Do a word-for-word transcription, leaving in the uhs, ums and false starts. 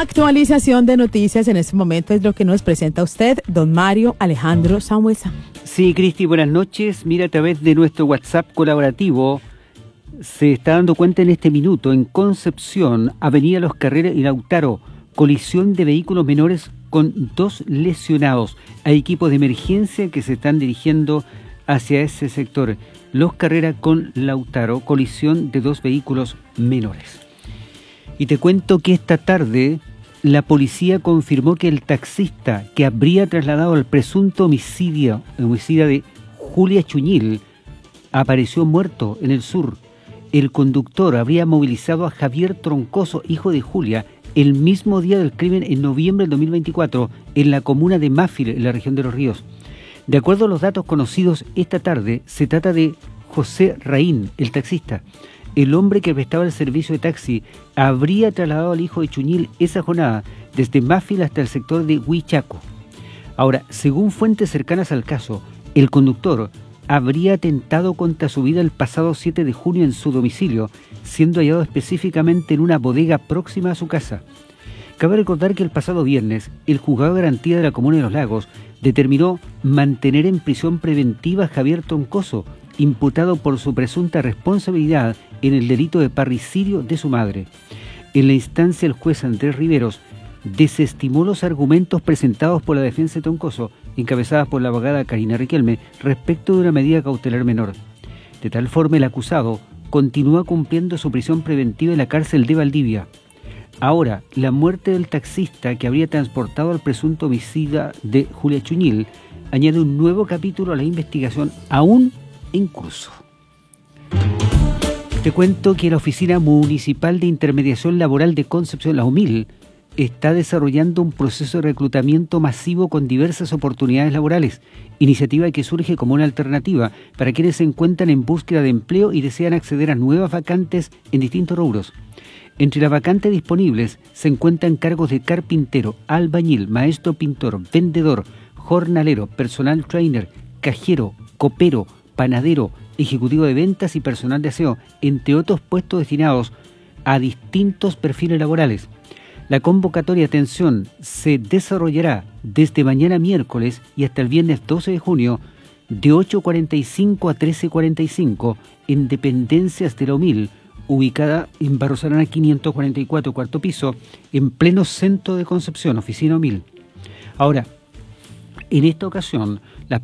Actualización de noticias en este momento es lo que nos presenta usted, don Mario Alejandro Sangüesa. Sí, Cristi, buenas noches. Mira, a través de nuestro WhatsApp colaborativo se está dando cuenta en este minuto, en Concepción, Avenida Los Carreras y Lautaro, colisión de vehículos menores con dos lesionados. Hay equipos de emergencia que se están dirigiendo hacia ese sector. Los Carreras con Lautaro, colisión de dos vehículos menores. Y te cuento que esta tarde la policía confirmó que el taxista que habría trasladado al presunto homicidio, homicida de Julia Chuñil apareció muerto en el sur. El conductor habría movilizado a Javier Troncoso, hijo de Julia, el mismo día del crimen en noviembre del dos mil veinticuatro en la comuna de Máfil, en la región de Los Ríos. De acuerdo a los datos conocidos esta tarde, se trata de José Raín, el taxista. El hombre que prestaba el servicio de taxi habría trasladado al hijo de Chuñil esa jornada desde Máfil hasta el sector de Huichaco. Ahora, según fuentes cercanas al caso, el conductor habría atentado contra su vida el pasado siete de junio en su domicilio, siendo hallado específicamente en una bodega próxima a su casa. Cabe recordar que el pasado viernes, el juzgado de garantía de la Comuna de Los Lagos determinó mantener en prisión preventiva a Javier Troncoso, imputado por su presunta responsabilidad en el delito de parricidio de su madre. En la instancia, el juez Andrés Riveros desestimó los argumentos presentados por la defensa de Troncoso, encabezadas por la abogada Karina Riquelme, respecto de una medida cautelar menor. De tal forma, el acusado continúa cumpliendo su prisión preventiva en la cárcel de Valdivia. Ahora, la muerte del taxista que habría transportado al presunto homicida de Julia Chuñil añade un nuevo capítulo a la investigación aún en curso. Te cuento que la Oficina Municipal de Intermediación Laboral de Concepción, la UMIL, está desarrollando un proceso de reclutamiento masivo con diversas oportunidades laborales, iniciativa que surge como una alternativa para quienes se encuentran en búsqueda de empleo y desean acceder a nuevas vacantes en distintos rubros. Entre las vacantes disponibles se encuentran cargos de carpintero, albañil, maestro pintor, vendedor, jornalero, personal trainer, cajero, copero, panadero, ejecutivo de ventas y personal de aseo, entre otros puestos destinados a distintos perfiles laborales. La convocatoria, atención, se desarrollará desde mañana miércoles y hasta el viernes doce de junio de ocho cuarenta y cinco a trece cuarenta y cinco en dependencias de la UMIL, ubicada en Barros Arana quinientos cuarenta y cuatro, cuarto piso, en pleno centro de Concepción, oficina UMIL. Ahora, en esta ocasión, las